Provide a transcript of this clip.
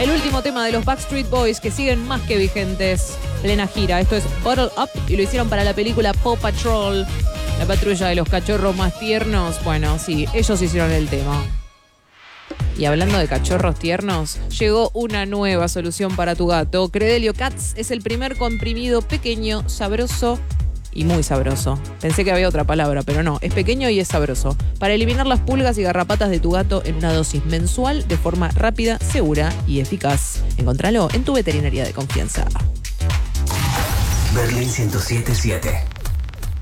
El último tema de los Backstreet Boys, que siguen más que vigentes. Plena gira. Esto es Bottle Up y lo hicieron para la película Paw Patrol, la patrulla de los cachorros más tiernos. Bueno, sí, ellos hicieron el tema. Y hablando de cachorros tiernos, llegó una nueva solución para tu gato. Credelio Cats es el primer comprimido pequeño, sabroso y muy sabroso. Pensé que había otra palabra, pero no. Es pequeño y es sabroso. Para eliminar las pulgas y garrapatas de tu gato en una dosis mensual de forma rápida, segura y eficaz. Encontralo en tu veterinaria de confianza. Berlín 107.7